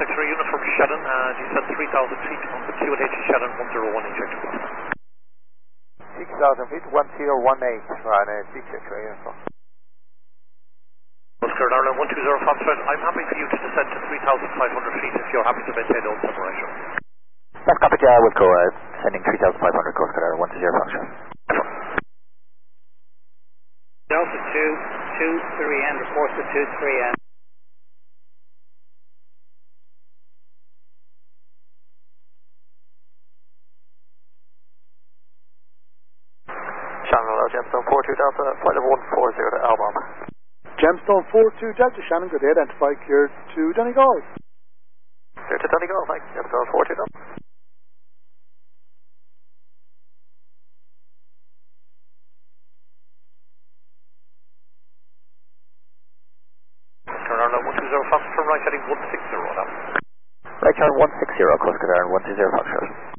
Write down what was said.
unit from Shannon, descend 3,000 feet on the QNH Shannon 101 ejector path. 6,000 feet, 1018, Ryanair 6X-ray info. Oscar Ireland 120 Foxtrot, I'm happy for you to descend to 3,500 feet if you're happy to maintain those separation. That's copy, Wilco, sending 3,500 Coast Guard Ireland 120 Foxtrot. Delta 223N, report to 23N. Shannon, hello, Gemstone 42 Delta, flight level 140 to Albom. Gemstone 42 Delta, Shannon, good day, identify, clear to Donegal. Clear to Donegal, thanks, Gemstone 42 Delta. Oscar Ireland 120 Foxtrot, right heading 160 now. Right turn 160 Coast Guard Ireland 120 Foxtrot.